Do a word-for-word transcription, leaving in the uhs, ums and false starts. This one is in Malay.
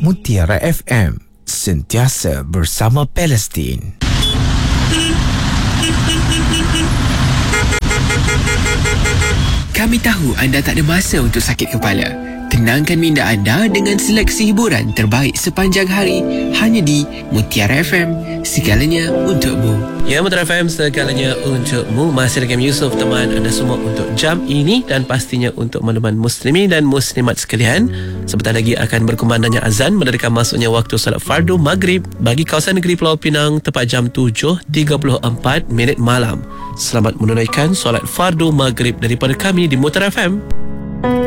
Mutiara F M, sentiasa bersama Palestin. Kami tahu anda tak ada masa untuk sakit kepala. Tenangkan minda anda dengan seleksi hiburan terbaik sepanjang hari hanya di Mutiara F M, segalanya untukmu. Ya, Mutiara F M, segalanya untukmu. Masih dengan Yusof, teman anda semua untuk jam ini, dan pastinya untuk makluman muslimin dan muslimat sekalian. Sebentar lagi akan berkumandangnya azan mendekatkan masuknya waktu salat fardu maghrib bagi kawasan negeri Pulau Pinang tepat jam tujuh tiga puluh empat minit malam. Selamat menunaikan solat fardu maghrib daripada kami di Mutiara F M.